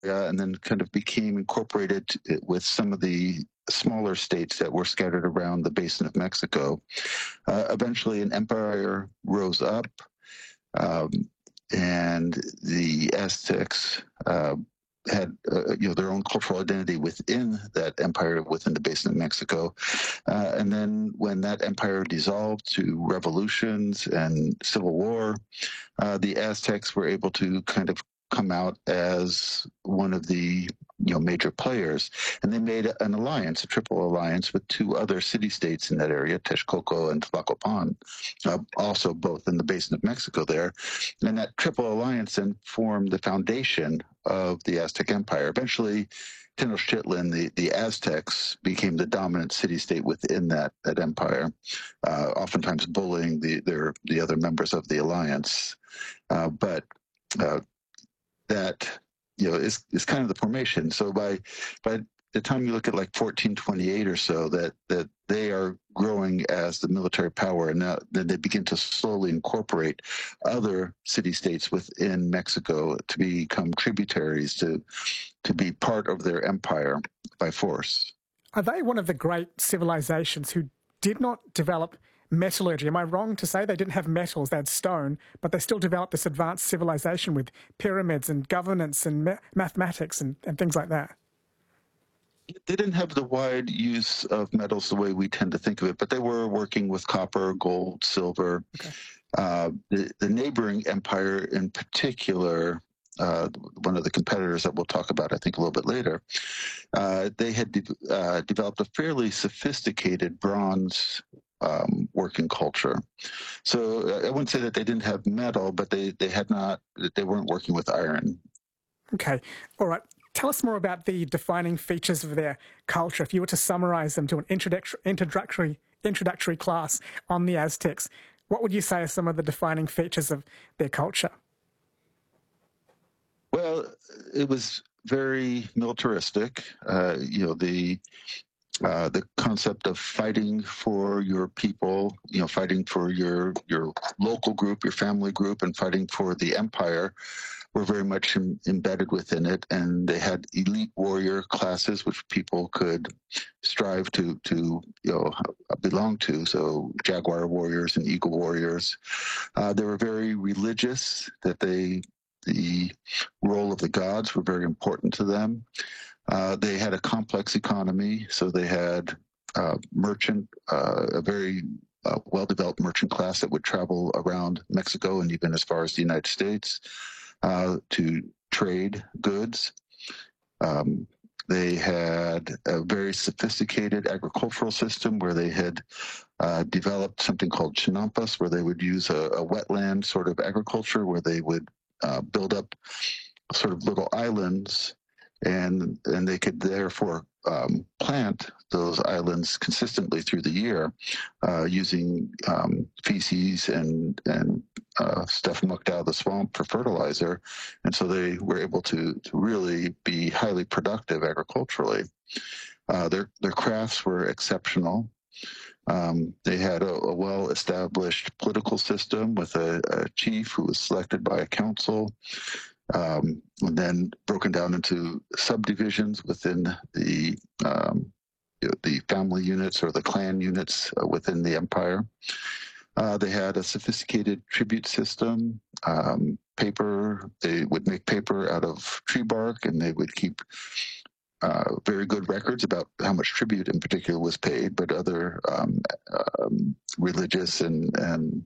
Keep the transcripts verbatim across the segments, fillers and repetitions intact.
and then kind of became incorporated with some of the smaller states that were scattered around the basin of Mexico. Uh, eventually, an empire rose up, um, and the Aztecs uh, had uh, you know their own cultural identity within that empire, within the basin of Mexico. Uh, and then when that empire dissolved to revolutions and civil war, uh, the Aztecs were able to kind of come out as one of the you know major players, and they made an alliance, a triple alliance, with two other city-states in that area, Texcoco and Tlacopan, uh, also both in the basin of Mexico there. And that triple alliance then formed the foundation of the Aztec Empire. Eventually, Tenochtitlan, the, the Aztecs, became the dominant city-state within that, that empire, uh, oftentimes bullying the, their, the other members of the alliance. Uh, but uh, that you know is is kind of the formation. So by by the time you look at like fourteen twenty-eight or so, that that they are growing as the military power, and now then they begin to slowly incorporate other city states within Mexico to become tributaries, to to be part of their empire by force. Are they one of the great civilizations who did not develop metallurgy? Am I wrong to say they didn't have metals, they had stone, but they still developed this advanced civilization with pyramids and governance and ma- mathematics and, and things like that? They didn't have the wide use of metals the way we tend to think of it, but they were working with copper, gold, silver. Okay. Uh, the, the neighboring empire in particular, uh, one of the competitors that we'll talk about, I think, a little bit later, uh, they had de- uh, developed a fairly sophisticated bronze um, working culture. So uh, I wouldn't say that they didn't have metal, but they, they had not, they weren't working with iron. Okay. All right. Tell us more about the defining features of their culture. If you were to summarize them to an introductory, introductory, introductory class on the Aztecs, what would you say are some of the defining features of their culture? Well, it was very militaristic. Uh, you know, the uh, the concept of fighting for your people, you know, fighting for your your local group, your family group, and fighting for the empire were very much em- embedded within it. And they had elite warrior classes, which people could strive to to you know belong to. So jaguar warriors and eagle warriors. Uh, they were very religious. That they the role of the gods were very important to them. Uh, they had a complex economy, so they had uh, merchant, uh, a very uh, well-developed merchant class that would travel around Mexico and even as far as the United States uh, to trade goods. Um, they had a very sophisticated agricultural system where they had uh, developed something called chinampas, where they would use a, a wetland sort of agriculture where they would uh, build up sort of little islands, and and they could therefore um, plant those islands consistently through the year uh, using um, feces and and uh, stuff mucked out of the swamp for fertilizer, and so they were able to to really be highly productive agriculturally. Uh, their their crafts were exceptional. Um, they had a, a well-established political system with a, a chief who was selected by a council, um, and then broken down into subdivisions within the um, you know, the family units or the clan units uh, within the empire. Uh, they had a sophisticated tribute system. Um, paper, they would make paper out of tree bark, and they would keep uh, very good records about how much tribute in particular was paid, but other um, um, religious and, and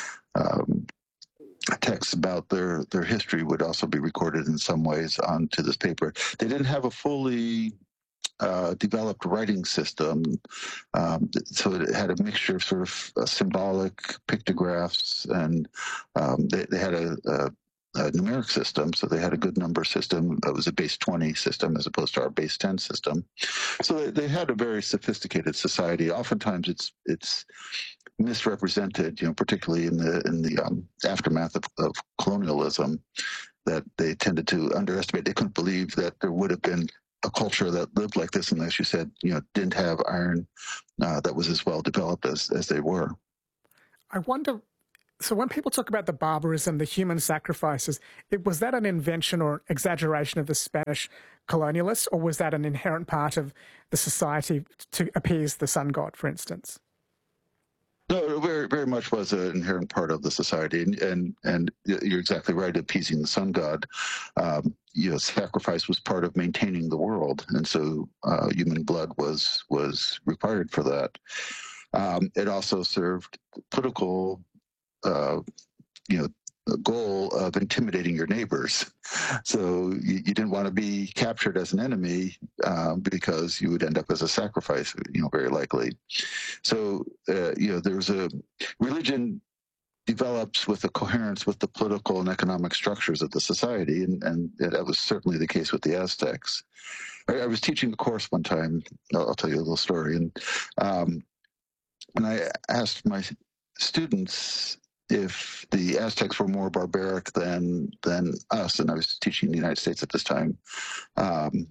um, texts about their, their history would also be recorded in some ways onto this paper. They didn't have a fully uh, developed writing system, um, so it had a mixture of sort of uh, symbolic pictographs, and um, they, they had a, a a numeric system, so they had a good number system. It was a base twenty system as opposed to our base ten system. So they, they had a very sophisticated society. Oftentimes, it's it's misrepresented, you know, particularly in the in the um, aftermath of, of colonialism, that they tended to underestimate. They couldn't believe that there would have been a culture that lived like this, and as you said, you know, didn't have iron uh, that was as well developed as as they were. I wonder, So when people talk about the barbarism, the human sacrifices, it, was that an invention or exaggeration of the Spanish colonialists, or was that an inherent part of the society to appease the sun god, for instance? No, it very, very much was an inherent part of the society, and and, and you're exactly right. Appeasing the sun god, um, you know, sacrifice was part of maintaining the world, and so uh, human blood was was required for that. Um, it also served political, uh, you know, the goal of intimidating your neighbors. So you, you didn't want to be captured as an enemy um, because you would end up as a sacrifice, you know, very likely. So, uh, you know, there's a religion develops with a coherence with the political and economic structures of the society, and, and that was certainly the case with the Aztecs. I, I was teaching a course one time. I'll, I'll tell you a little story, and um, and I asked my students if the Aztecs were more barbaric than than us, and I was teaching in the United States at this time, um,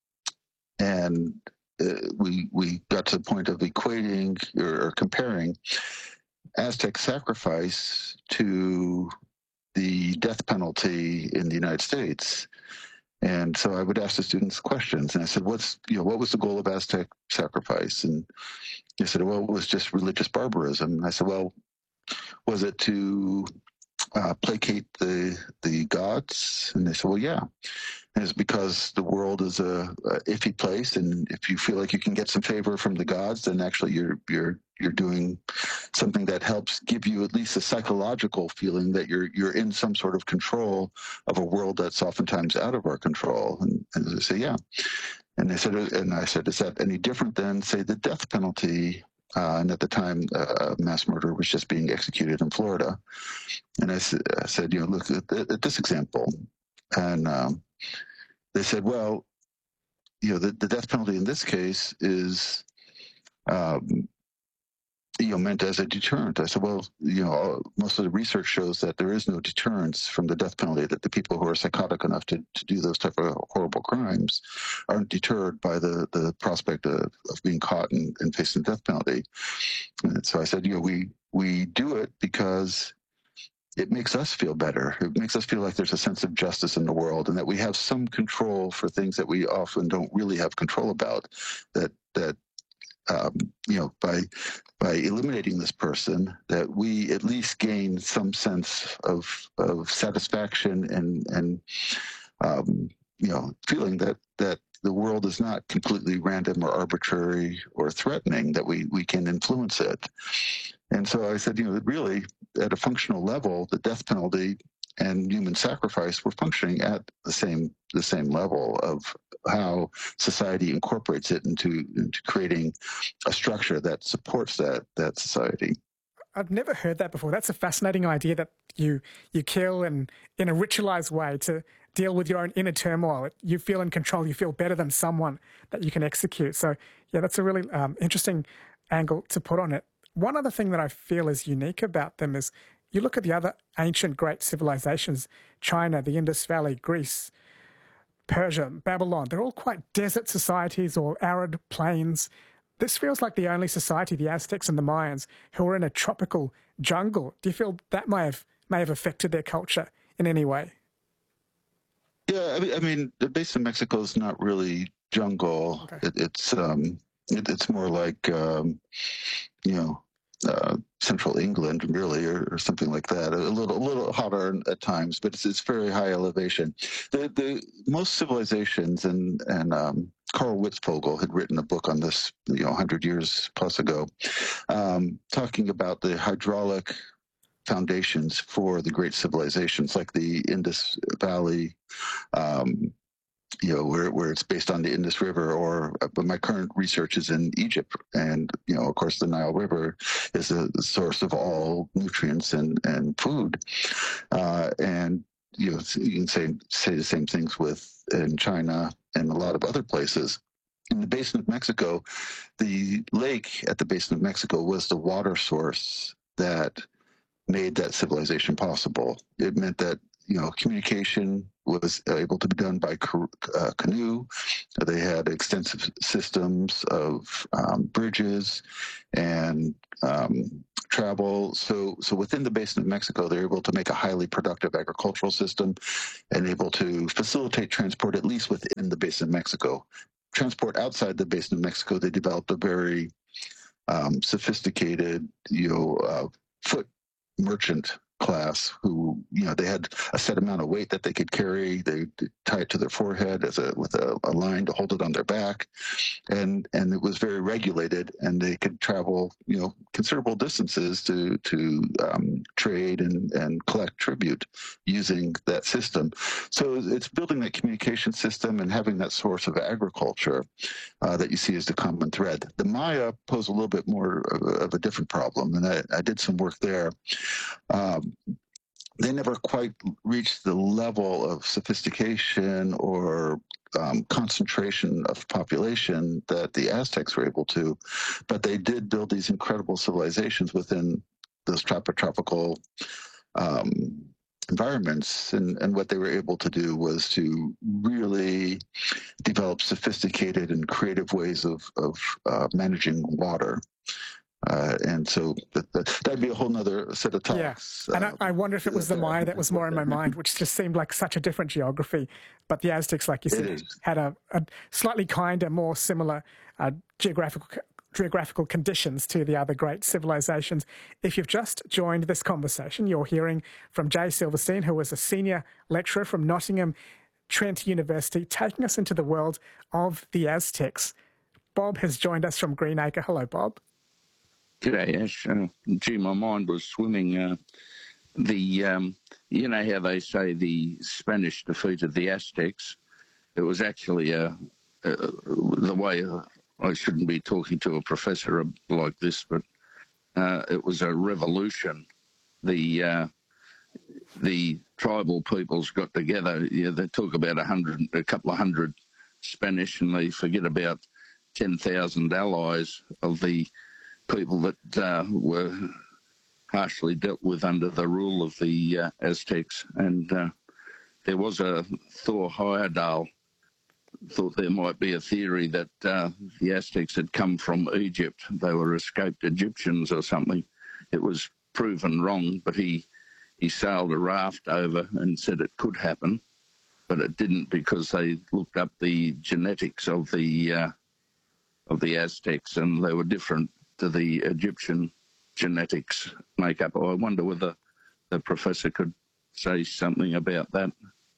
and uh, we we got to the point of equating or, or comparing Aztec sacrifice to the death penalty in the United States. And so I would ask the students questions, and I said, "What's you know what was the goal of Aztec sacrifice?" And they said, "Well, it was just religious barbarism." And I said, "Well, was it to uh, placate the the gods?" And they said, "Well, yeah." And it's because the world is a, a iffy place, and if you feel like you can get some favor from the gods, then actually you're you're you're doing something that helps give you at least a psychological feeling that you're you're in some sort of control of a world that's oftentimes out of our control. And, and they say, "Yeah." And they said, and I said, "Is that any different than, say, the death penalty?" Uh, and at the time, uh, mass murder was just being executed in Florida. And I, I said, "You know, look at, at this example." And um, they said, "Well, you know, the, the death penalty in this case is, um, you know, meant as a deterrent." I said, "Well, you know, most of the research shows that there is no deterrence from the death penalty, that the people who are psychotic enough to, to do those type of horrible crimes aren't deterred by the, the prospect of, of being caught and, and facing the death penalty." And so I said, "You know, we, we do it because it makes us feel better. It makes us feel like there's a sense of justice in the world, and that we have some control for things that we often don't really have control about. That that um, you know, by by eliminating this person, that we at least gain some sense of of satisfaction and and um, you know, feeling that that the world is not completely random or arbitrary or threatening. That we we can influence it." And so I said, you know, really, at a functional level, the death penalty and human sacrifice were functioning at the same the same level of how society incorporates it into into creating a structure that supports that that society. I've never heard that before. That's a fascinating idea, that you you kill and in a ritualized way to deal with your own inner turmoil. You feel in control. You feel better than someone that you can execute. So yeah, that's a really um, interesting angle to put on it. One other thing that I feel is unique about them is you look at the other ancient great civilizations, China, the Indus Valley, Greece, Persia, Babylon, they're all quite desert societies or arid plains. This feels like the only society, the Aztecs and the Mayans, who are in a tropical jungle. Do you feel that may have may have affected their culture in any way? Yeah, I mean, I mean the basin of Mexico is not really jungle. Okay. It, it's um, it, it's more like um, you know, uh, central England, really, or, or something like that. A little, a little hotter at times, but it's it's very high elevation. The the most civilizations, and and um, Carl Witzvogel had written a book on this, you know, one hundred years plus ago, um, talking about the hydraulic foundations for the great civilizations, like the Indus Valley. Um, you know, where, where it's based on the Indus River, or but my current research is in Egypt. And, you know, of course, the Nile River is the source of all nutrients and, and food. Uh, and, you know, you can say, say the same things with in China and a lot of other places. In the basin of Mexico, the lake at the basin of Mexico was the water source that made that civilization possible. It meant that, you know, communication was able to be done by uh, canoe. They had extensive systems of um, bridges and um, travel. So, so within the basin of Mexico, they're able to make a highly productive agricultural system and able to facilitate transport at least within the basin of Mexico. Transport outside the basin of Mexico, they developed a very um, sophisticated, you know, uh, foot merchant class who, you know, they had a set amount of weight that they could carry. They tie it to their forehead as a with a, a line to hold it on their back, and and it was very regulated, and they could travel, you know, considerable distances to to um, trade and and collect tribute using that system. So it's building that communication system and having that source of agriculture uh, that you see as the common thread. The Maya pose a little bit more of a, of a different problem, and I, I did some work there. Um, they never quite reached the level of sophistication or um, concentration of population that the Aztecs were able to, but they did build these incredible civilizations within those tropical um, environments. And, and what they were able to do was to really develop sophisticated and creative ways of, of uh, managing water. Uh, and so that, that, that'd be a whole nother set of talks. Yeah, and um, I, I wonder if it was the Maya that was more in my mind, which just seemed like such a different geography. But the Aztecs, like you said, had a, a slightly kinder, more similar uh, geographical geographical conditions to the other great civilizations. If you've just joined this conversation, you're hearing from Jay Silverstein, who was a senior lecturer from Nottingham Trent University, taking us into the world of the Aztecs. Bob has joined us from Greenacre. Hello, Bob. G'day, Ash. Uh, gee, my mind was swimming. Uh, the, um, you know how they say the Spanish defeated the Aztecs? It was actually uh, uh, the way, uh, I shouldn't be talking to a professor like this, but uh, it was a revolution. The uh, the tribal peoples got together. Yeah, they talk about a hundred, a couple of hundred Spanish, and they forget about ten thousand allies of the people that uh, were harshly dealt with under the rule of the uh, Aztecs. And uh, there was a Thor Heyerdahl thought there might be a theory that uh, the Aztecs had come from Egypt. They were escaped Egyptians or something. It was proven wrong, but he, he sailed a raft over and said it could happen, but it didn't because they looked up the genetics of the, uh, of the Aztecs, and they were different to the Egyptian genetics makeup. I wonder whether the professor could say something about that.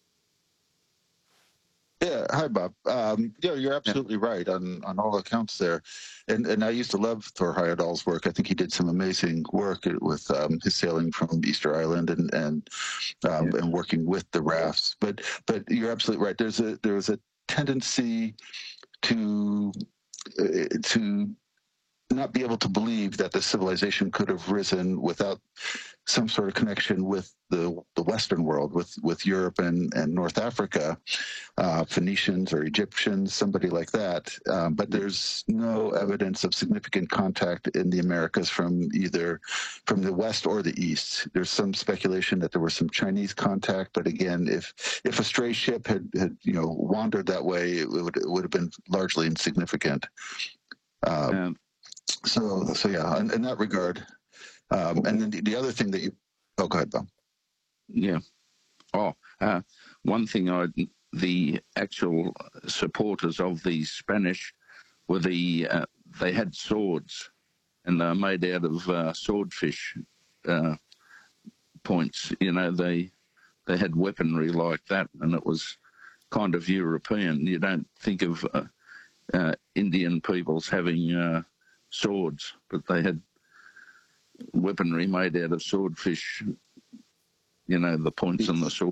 Yeah, hi Bob. Um, yeah, you're absolutely yeah. right on, on all accounts there, and and I used to love Thor Heyerdahl's work. I think he did some amazing work with um, his sailing from Easter Island and and um, yeah. and working with the rafts. But but you're absolutely right. There's a there's a tendency to uh, to not be able to believe that the civilization could have risen without some sort of connection with the the Western world, with with Europe and and North Africa, uh, Phoenicians or Egyptians, somebody like that. Um, but there's no evidence of significant contact in the Americas from either from the West or the East. There's some speculation that there was some Chinese contact, but again, if if a stray ship had had you know wandered that way, it would it would have been largely insignificant. Uh, yeah. So so yeah, in, in that regard. Um, and then the, the other thing that you, oh, go ahead, Bob. Yeah. Oh, uh, one thing I, the actual supporters of the Spanish were the, uh, they had swords, and they're made out of uh, swordfish uh, points. You know, they, they had weaponry like that, and it was kind of European. You don't think of uh, uh, Indian peoples having uh, swords, but they had weaponry made out of swordfish, you know, the points on the sword.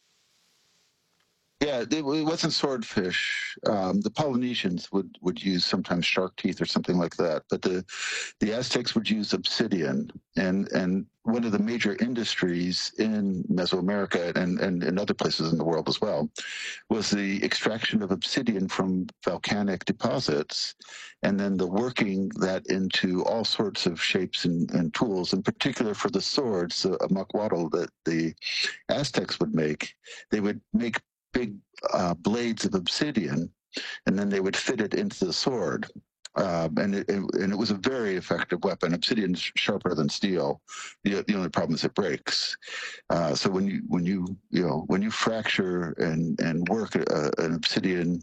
Yeah, it wasn't swordfish. Um, the Polynesians would, would use sometimes shark teeth or something like that, but the the Aztecs would use obsidian. And and one of the major industries in Mesoamerica and, and in other places in the world as well was the extraction of obsidian from volcanic deposits, and then the working that into all sorts of shapes and, and tools, in particular for the swords, a macuatl that the Aztecs would make. They would make big uh, blades of obsidian, and then they would fit it into the sword. Um, and it, it, and it was a very effective weapon. Obsidian's sharper than steel. The, the only problem is it breaks. Uh, so when you when you you know when you fracture and and work a, an obsidian